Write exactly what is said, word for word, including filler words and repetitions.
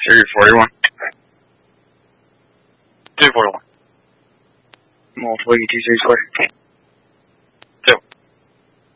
three forty-one. two forty-one. Multiple E T C square.